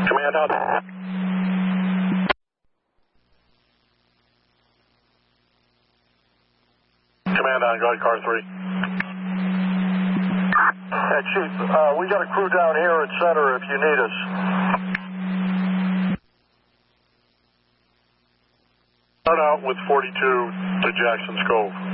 Command on. Command on, go ahead, car 3. Hey, Chief, we got a crew down here at center if you need us. Start out with 42 to Jackson's Cove.